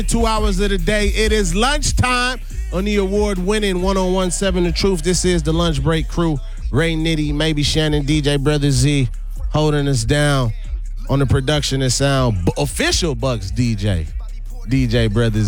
2 hours of the day. It is lunchtime on the award-winning 101.7 The Truth. This is the Lunch Break Crew. Ray Nitty, maybe Shannon, DJ Brother Z holding us down on the production and sound. Official Bucks DJ Brother Z.